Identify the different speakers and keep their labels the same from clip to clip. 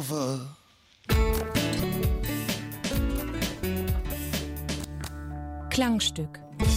Speaker 1: Klangstück.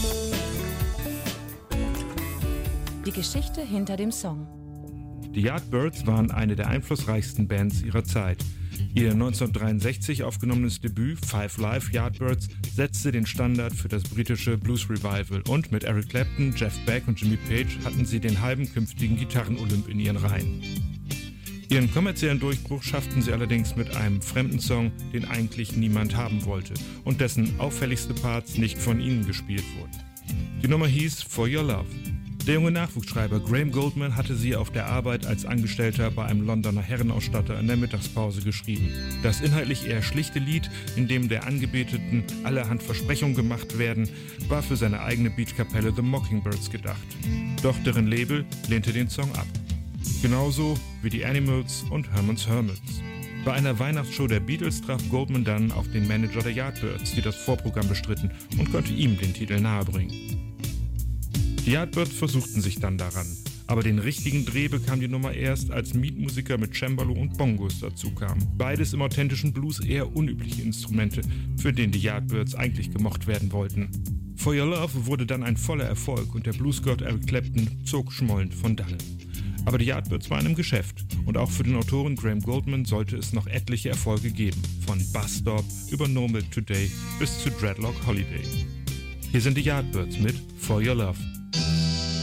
Speaker 1: Die Geschichte hinter dem Song.
Speaker 2: Die Yardbirds waren eine der einflussreichsten Bands ihrer Zeit. Ihr 1963 aufgenommenes Debüt Five Live Yardbirds setzte den Standard für das britische Blues Revival und mit Eric Clapton, Jeff Beck und Jimmy Page hatten sie den halben künftigen Gitarren-Olymp in ihren Reihen. Ihren kommerziellen Durchbruch schafften sie allerdings mit einem fremden Song, den eigentlich niemand haben wollte und dessen auffälligste Parts nicht von ihnen gespielt wurden. Die Nummer hieß For Your Love. Der junge Nachwuchsschreiber Graham Gouldman hatte sie auf der Arbeit als Angestellter bei einem Londoner Herrenausstatter in der Mittagspause geschrieben. Das inhaltlich eher schlichte Lied, in dem der Angebeteten allerhand Versprechungen gemacht werden, war für seine eigene Beatkapelle The Mockingbirds gedacht. Doch deren Label lehnte den Song ab. Genauso wie die Animals und Herman's Hermits. Bei einer Weihnachtsshow der Beatles traf Gouldman dann auf den Manager der Yardbirds, die das Vorprogramm bestritten, und konnte ihm den Titel nahebringen. Die Yardbirds versuchten sich dann daran, aber den richtigen Dreh bekam die Nummer erst, als Mietmusiker mit Cembalo und Bongos dazu kamen. Beides im authentischen Blues eher unübliche Instrumente, für den die Yardbirds eigentlich gemocht werden wollten. For Your Love wurde dann ein voller Erfolg und der Bluesgott Eric Clapton zog schmollend von dannen. Aber die Yardbirds waren im Geschäft und auch für den Autoren Graham Gouldman sollte es noch etliche Erfolge geben, von Bus Stop über No Milk Today bis zu Dreadlock Holiday. Hier sind die Yardbirds mit For Your Love.